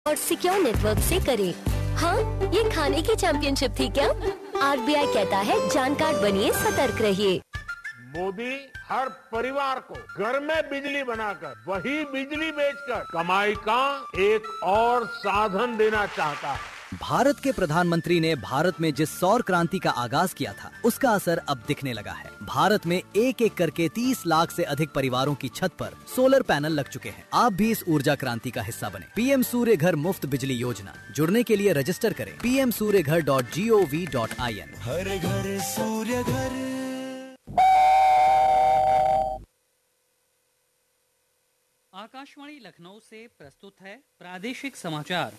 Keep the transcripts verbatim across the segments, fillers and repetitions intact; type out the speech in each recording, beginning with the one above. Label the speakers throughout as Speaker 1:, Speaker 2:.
Speaker 1: और secure network से करें। हाँ, ये खाने की चैंपियनशिप थी क्या? आरबीआई कहता है जानकार बनिए, सतर्क रहिए।
Speaker 2: मोदी हर परिवार को घर में बिजली बनाकर वही बिजली बेचकर कमाई का एक और साधन देना चाहता है।
Speaker 3: भारत के प्रधानमंत्री ने भारत में जिस सौर क्रांति का आगाज किया था, उसका असर अब दिखने लगा है। भारत में एक एक करके तीस लाख से अधिक परिवारों की छत पर सोलर पैनल लग चुके हैं। आप भी इस ऊर्जा क्रांति का हिस्सा बने। पीएम सूर्य घर मुफ्त बिजली योजना, जुड़ने के लिए रजिस्टर करें पी एम सूर्य घर dot G O V dot I N.
Speaker 4: हर घर सूर्य घर।
Speaker 5: आकाशवाणी लखनऊ से प्रस्तुत है प्रादेशिक समाचार।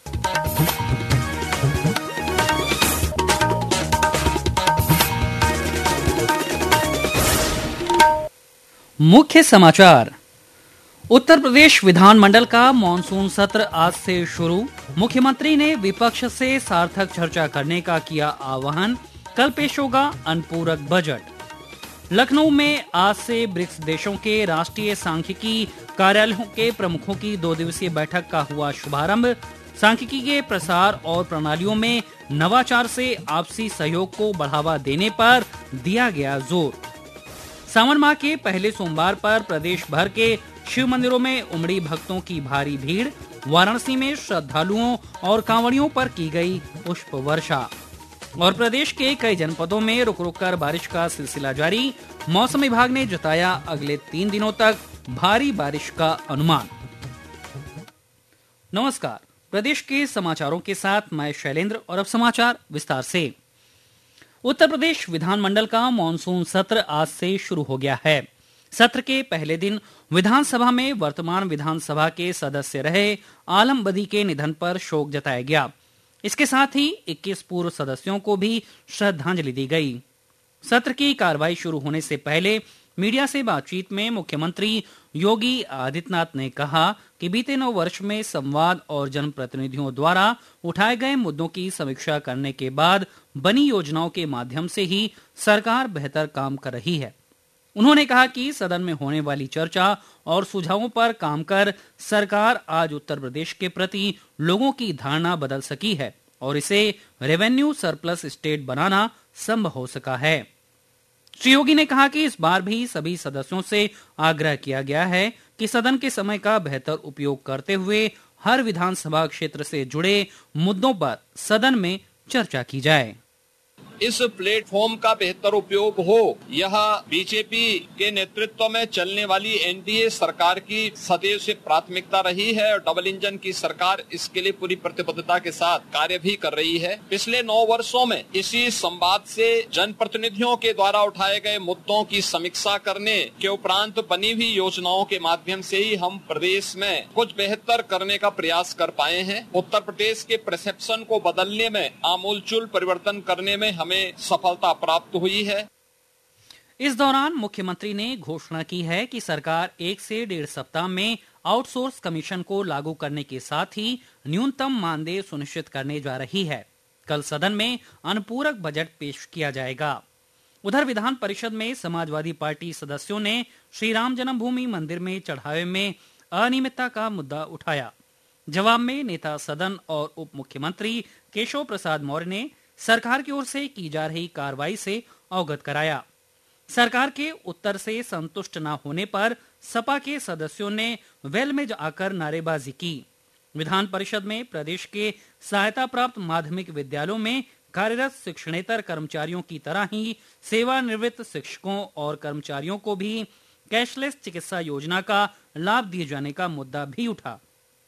Speaker 5: मुख्य समाचार। उत्तर प्रदेश विधानमंडल का मानसून सत्र आज से शुरू। मुख्यमंत्री ने विपक्ष से सार्थक चर्चा करने का किया आह्वान। कल पेश होगा अनुपूरक बजट। लखनऊ में आज से ब्रिक्स देशों के राष्ट्रीय सांख्यिकी कार्यालयों के प्रमुखों की दो दिवसीय बैठक का हुआ शुभारंभ। सांख्यिकी के प्रसार और प्रणालियों में नवाचार से आपसी सहयोग को बढ़ावा देने पर दिया गया जोर। सावन माह के पहले सोमवार पर प्रदेश भर के शिव मंदिरों में उमड़ी भक्तों की भारी भीड़। वाराणसी में श्रद्धालुओं और कांवड़ियों पर की गई पुष्प वर्षा। और प्रदेश के कई जनपदों में रुक रुक कर बारिश का सिलसिला जारी। मौसम विभाग ने जताया अगले तीन दिनों तक भारी बारिश का अनुमान। नमस्कार, प्रदेश के समाचारों के साथ मैं शैलेंद्र और अब समाचार विस्तार से। उत्तर प्रदेश विधानमंडल का मानसून सत्र आज से शुरू हो गया है। सत्र के पहले दिन विधानसभा में वर्तमान विधानसभा के सदस्य रहे आलम बदी के निधन पर शोक जताया गया। इसके साथ ही इक्कीस पूर्व सदस्यों को भी श्रद्धांजलि दी गई। सत्र की कार्रवाई शुरू होने से पहले मीडिया से बातचीत में मुख्यमंत्री योगी आदित्यनाथ ने कहा कि बीते नौ वर्ष में संवाद और जनप्रतिनिधियों द्वारा उठाए गए मुद्दों की समीक्षा करने के बाद बनी योजनाओं के माध्यम से ही सरकार बेहतर काम कर रही है। उन्होंने कहा कि सदन में होने वाली चर्चा और सुझावों पर काम कर सरकार आज उत्तर प्रदेश के प्रति लोगों की धारणा बदल सकी है और इसे रेवेन्यू सरप्लस स्टेट बनाना संभव हो सका है। श्री योगी ने कहा कि इस बार भी सभी सदस्यों से आग्रह किया गया है कि सदन के समय का बेहतर उपयोग करते हुए हर विधानसभा क्षेत्र से जुड़े मुद्दों पर सदन में चर्चा की जाए।
Speaker 6: इस प्लेटफॉर्म का बेहतर उपयोग हो, यह बीजेपी के नेतृत्व में चलने वाली एनडीए सरकार की सदैव से प्राथमिकता रही है और डबल इंजन की सरकार इसके लिए पूरी प्रतिबद्धता के साथ कार्य भी कर रही है। पिछले नौ वर्षों में इसी संवाद से जनप्रतिनिधियों के द्वारा उठाए गए मुद्दों की समीक्षा करने के उपरांत बनी हुई योजनाओं के माध्यम से ही हम प्रदेश में कुछ बेहतर करने का प्रयास कर पाए हैं। उत्तर प्रदेश के परसेप्शन को बदलने में, आमूलचूल परिवर्तन करने में हमें सफलता प्राप्त हुई है।
Speaker 5: इस दौरान मुख्यमंत्री ने घोषणा की है कि सरकार एक से डेढ़ सप्ताह में आउटसोर्स कमीशन को लागू करने के साथ ही न्यूनतम मानदेय सुनिश्चित करने जा रही है। कल सदन में अनुपूरक बजट पेश किया जाएगा। उधर विधान परिषद में समाजवादी पार्टी सदस्यों ने श्री राम जन्मभूमि मंदिर में चढ़ावे में अनियमितता का मुद्दा उठाया। जवाब में नेता सदन और उप मुख्यमंत्री केशव प्रसाद मौर्य ने सरकार की ओर से की जा रही कार्रवाई से अवगत कराया। सरकार के उत्तर से संतुष्ट न होने पर सपा के सदस्यों ने वेल में आकर नारेबाजी की। विधान परिषद में प्रदेश के सहायता प्राप्त माध्यमिक विद्यालयों में कार्यरत शिक्षणेतर कर्मचारियों की तरह ही सेवानिवृत्त शिक्षकों और कर्मचारियों को भी कैशलेस चिकित्सा योजना का लाभ दिए जाने का मुद्दा भी उठा।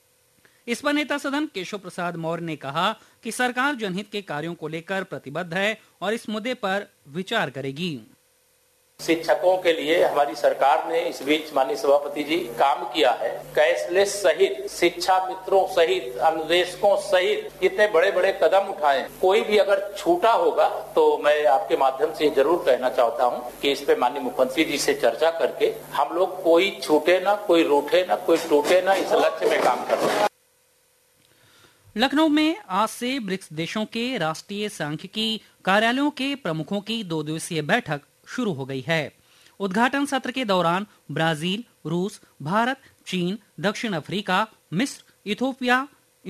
Speaker 5: इस पर नेता सदन केशव प्रसाद मौर्य ने कहा कि सरकार जनहित के कार्यों को लेकर प्रतिबद्ध है और इस मुद्दे पर विचार करेगी।
Speaker 7: शिक्षकों के लिए हमारी सरकार ने इस बीच माननीय सभापति जी काम किया है। कैशलेस सहित, शिक्षा मित्रों सहित, अनुदेशकों सहित जितने बड़े बड़े कदम उठाए, कोई भी अगर छूटा होगा तो मैं आपके माध्यम से जरूर कहना चाहता हूं कि इस पे माननीय मुख्यमंत्री जी से चर्चा करके हम लोग कोई छूटे ना, कोई रूठे ना, कोई टूटे ना, इस लक्ष्य में काम कर रहे हैं।
Speaker 5: लखनऊ में आज से ब्रिक्स देशों के राष्ट्रीय सांख्यिकी कार्यालयों के प्रमुखों की दो दिवसीय बैठक शुरू हो गई है। उद्घाटन सत्र के दौरान ब्राजील, रूस, भारत, चीन, दक्षिण अफ्रीका, मिस्र, इथोपिया,